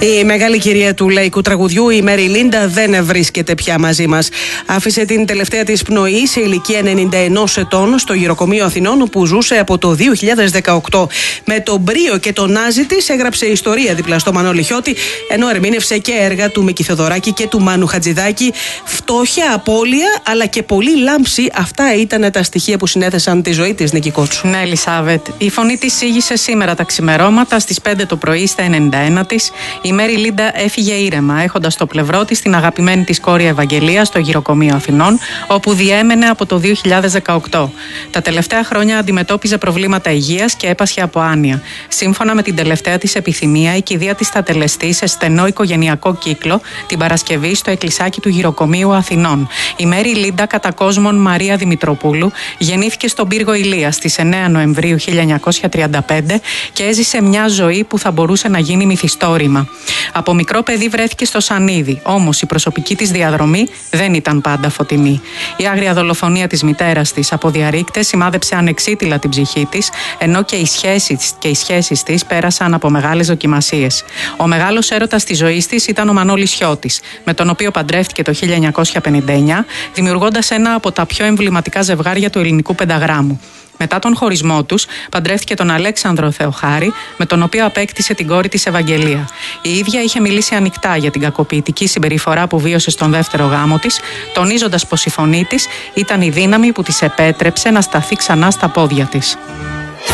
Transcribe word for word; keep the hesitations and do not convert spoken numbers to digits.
Η μεγάλη κυρία του λαϊκού τραγουδιού, η Μέρι Λίντα, δεν βρίσκεται πια μαζί μας. Άφησε την τελευταία της πνοή σε ηλικία ενενήντα ενός ετών στο γυροκομείο Αθηνών, όπου ζούσε από το δύο χιλιάδες δεκαοκτώ. Με τον μπρίο και τον νάζι της έγραψε ιστορία δίπλα στο Μανώλη Χιώτη, ενώ ερμήνευσε και έργα του Μίκη Θοδωράκη και του Μάνου Χατζηδάκη. Φτώχεια, απώλεια, αλλά και πολύ λάμψη. Αυτά ήταν τα στοιχεία που συνέθεσαν τη ζωή της, Νίκη Κότσου. Ναι, Ελισάβετ. Η φωνή της σίγησε σήμερα τα ξημερώματα στις πέντε το πρωί στα ενενήντα ένα της. Η Μέρι Λίντα έφυγε ήρεμα, έχοντας στο πλευρό της την αγαπημένη της κόρη Ευαγγελία στο γυροκομείο Αθηνών, όπου διέμενε από το δύο χιλιάδες δεκαοκτώ. Τα τελευταία χρόνια αντιμετώπιζε προβλήματα υγείας και έπασχε από άνοια. Σύμφωνα με την τελευταία της επιθυμία, η κηδεία της θα τελεστεί σε στενό οικογενειακό κύκλο την Παρασκευή στο εκκλησάκι του γυροκομείου Αθηνών. Η Μέρι Λίντα, κατά κόσμον Μαρία Δημητροπούλου, γεννήθηκε στον πύργο Ηλίας στις εννέα Νοεμβρίου χίλια εννιακόσια τριάντα πέντε και έζησε μια ζωή που θα μπορούσε να γίνει μυθιστόρημα. Από μικρό παιδί βρέθηκε στο Σανίδι, όμως η προσωπική της διαδρομή δεν ήταν πάντα φωτεινή. Η άγρια δολοφονία της μητέρας της από διαρρήκτες σημάδεψε ανεξίτηλα την ψυχή της, ενώ και οι σχέσεις, και οι σχέσεις της πέρασαν από μεγάλες δοκιμασίες. Ο μεγάλος έρωτας της ζωής της ήταν ο Μανώλης Χιώτης, με τον οποίο παντρεύτηκε το χίλια εννιακόσια πενήντα εννιά, δημιουργώντας ένα από τα πιο εμβληματικά ζευγάρια του ελληνικού πενταγράμμου. Μετά τον χωρισμό τους, παντρεύτηκε τον Αλέξανδρο Θεοχάρη, με τον οποίο απέκτησε την κόρη της Ευαγγελία. Η ίδια είχε μιλήσει ανοιχτά για την κακοποιητική συμπεριφορά που βίωσε στον δεύτερο γάμο της, τονίζοντας πως η φωνή της ήταν η δύναμη που της επέτρεψε να σταθεί ξανά στα πόδια της.